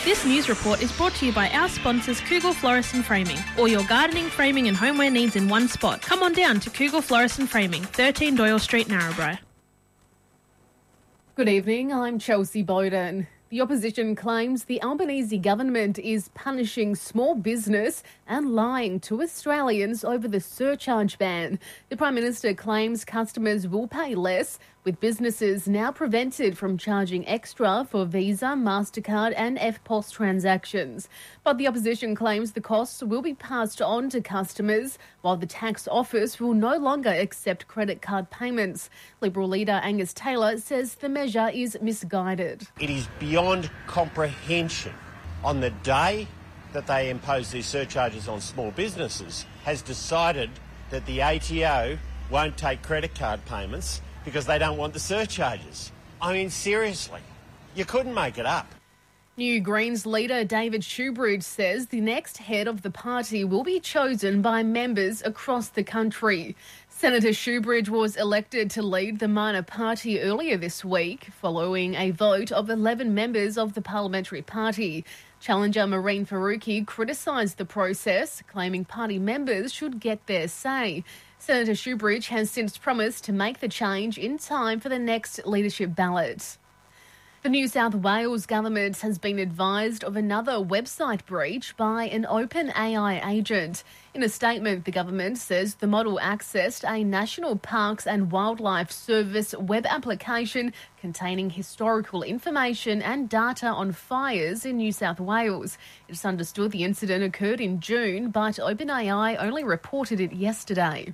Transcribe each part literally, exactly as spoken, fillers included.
This news report is brought to you by our sponsors Cougal Florist and Framing. All your gardening, framing and homeware needs in one spot. Come on down to Cougal Florist and Framing, thirteen Doyle Street, Narrabri. Good evening, I'm Chelsea Bowden. The opposition claims the Albanese government is punishing small business and lying to Australians over the surcharge ban. The Prime Minister claims customers will pay less, with businesses now prevented from charging extra for Visa, MasterCard and F P O S transactions. But the opposition claims the costs will be passed on to customers, while the tax office will no longer accept credit card payments. Liberal leader Angus Taylor says the measure is misguided. It is beyond comprehension. On the day that they impose these surcharges on small businesses, has decided that the A T O won't take credit card payments because they don't want the surcharges. I mean, seriously, you couldn't make it up. New Greens leader David Shoebridge says the next head of the party will be chosen by members across the country. Senator Shoebridge was elected to lead the minor party earlier this week, following a vote of eleven members of the parliamentary party. Challenger Marine Faruqi criticised the process, claiming party members should get their say. Senator Shoebridge has since promised to make the change in time for the next leadership ballot. The New South Wales government has been advised of another website breach by an OpenAI agent. In a statement, the government says the model accessed a National Parks and Wildlife Service web application containing historical information and data on fires in New South Wales. It's understood the incident occurred in June, but OpenAI only reported it yesterday.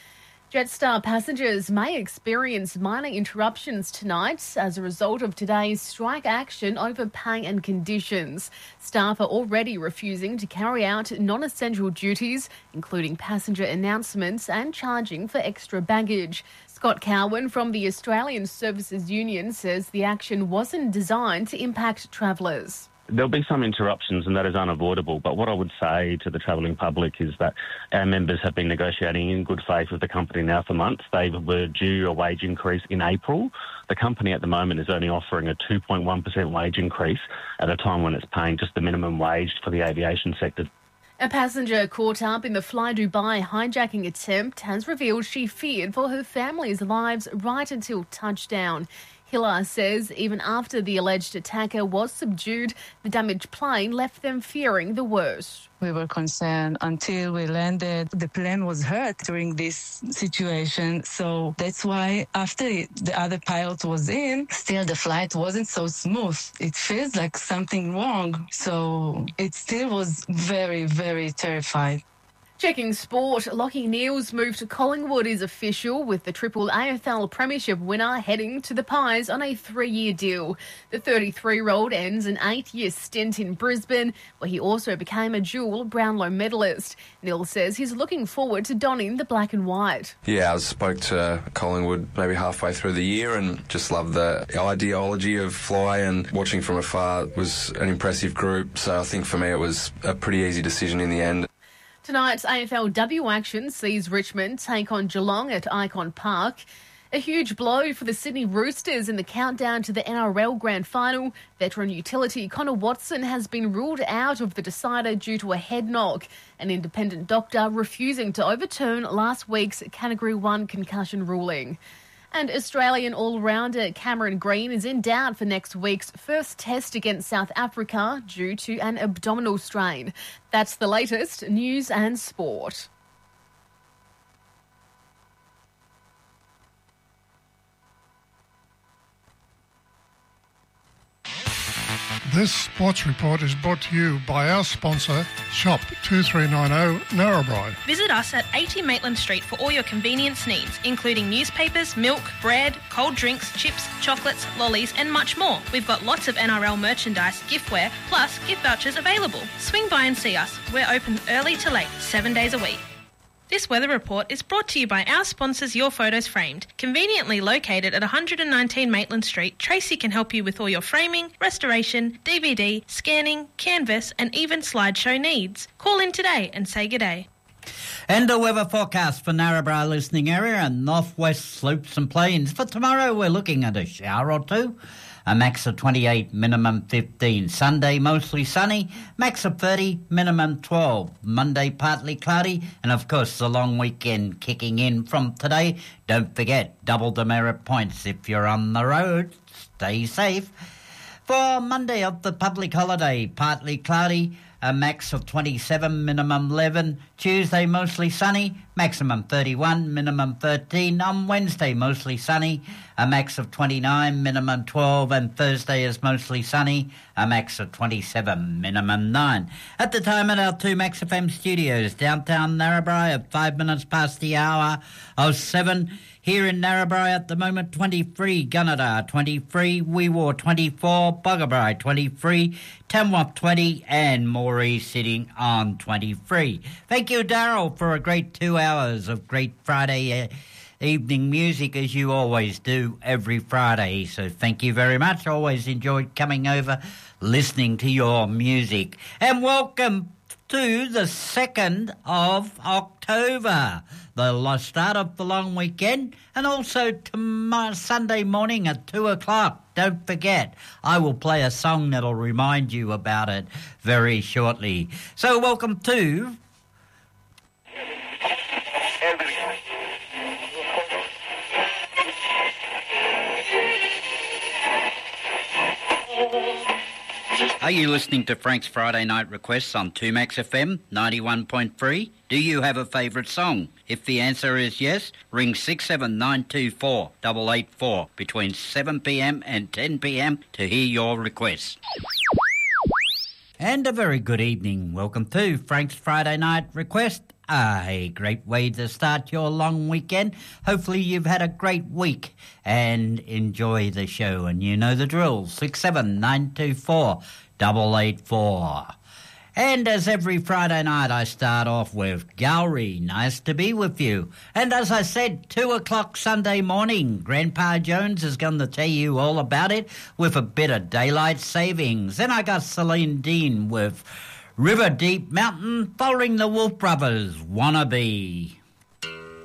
Jetstar passengers may experience minor interruptions tonight as a result of today's strike action over pay and conditions. Staff are already refusing to carry out non-essential duties, including passenger announcements and charging for extra baggage. Scott Cowan from the Australian Services Union says the action wasn't designed to impact travellers. There'll be some interruptions and that is unavoidable, but what I would say to the travelling public is that our members have been negotiating in good faith with the company now for months. They were due a wage increase in April. The company at the moment is only offering a two point one percent wage increase at a time when it's paying just the minimum wage for the aviation sector. A passenger caught up in the Fly Dubai hijacking attempt has revealed she feared for her family's lives right until touchdown. Hiller says even after the alleged attacker was subdued, the damaged plane left them fearing the worst. We were concerned until we landed. The plane was hurt during this situation. So that's why after the other pilot was in, still the flight wasn't so smooth. It feels like something wrong. So it still was very, very terrified. Checking sport, Lachie Neale's move to Collingwood is official, with the triple A F L Premiership winner heading to the Pies on a three-year deal. The thirty-three-year-old ends an eight-year stint in Brisbane, where he also became a dual Brownlow medalist. Neale says he's looking forward to donning the black and white. Yeah, I spoke to Collingwood maybe halfway through the year and just loved the ideology of Fly, and watching from afar was an impressive group. So I think for me it was a pretty easy decision in the end. Tonight's A F L W action sees Richmond take on Geelong at Icon Park. A huge blow for the Sydney Roosters in the countdown to the N R L Grand Final. Veteran utility Connor Watson has been ruled out of the decider due to a head knock. An independent doctor refusing to overturn last week's Category one concussion ruling. And Australian all-rounder Cameron Green is in doubt for next week's first test against South Africa due to an abdominal strain. That's the latest news and sport. This sports report is brought to you by our sponsor, Shop two three nine zero Narrabri. Visit us at eighty Maitland Street for all your convenience needs, including newspapers, milk, bread, cold drinks, chips, chocolates, lollies and much more. We've got lots of N R L merchandise, giftware, plus gift vouchers available. Swing by and see us. We're open early to late, seven days a week. This weather report is brought to you by our sponsors Your Photos Framed. Conveniently located at one hundred nineteen Maitland Street, Tracy can help you with all your framing, restoration, D V D, scanning, canvas and even slideshow needs. Call in today and say g'day. And a weather forecast for Narrabri listening area and northwest slopes and plains. For tomorrow we're looking at a shower or two. a max of twenty-eight, minimum fifteen. Sunday, mostly sunny, max of thirty, minimum twelve. Monday, partly cloudy, and of course the long weekend kicking in from today. Don't forget, double demerit points if you're on the road. Stay safe. For Monday of the public holiday, partly cloudy, a max of twenty-seven, minimum eleven. Tuesday, mostly sunny, maximum thirty-one, minimum thirteen. On Wednesday, mostly sunny, a max of twenty-nine, minimum twelve. And Thursday is mostly sunny, a max of twenty-seven, minimum nine. At the time at our two Max F M studios, downtown Narrabri, at five minutes past the hour of seven. Here in Narrabri at the moment, twenty-three, Gunnedah twenty-three, Weewar twenty-four, Bugabri twenty-three, Tamworth twenty, and Moree sitting on twenty-three. Thank you, Daryl, for a great two hours of great Friday uh, evening music, as you always do every Friday. So thank you very much. Always enjoyed coming over, listening to your music. And welcome to the second of October, the start of the long weekend, and also tomorrow, Sunday morning at two o'clock. Don't forget, I will play a song that'll remind you about it very shortly. So welcome to... Are you listening to Frank's Friday Night Requests on two Max F M ninety-one point three? Do you have a favourite song? If the answer is yes, ring six seven nine two four eight eight four between seven p m and ten p m to hear your requests. And a very good evening. Welcome to Frank's Friday Night Request. A great way to start your long weekend. Hopefully you've had a great week and enjoy the show. And you know the drill, six seven nine two four eight eight four. And as every Friday night, I start off with Gallery. Nice to be with you. And as I said, two o'clock Sunday morning, Grandpa Jones is going to tell you all about it with a bit of daylight savings. Then I got Celine Dean with River Deep Mountain, following the Wolf Brothers, Wannabe.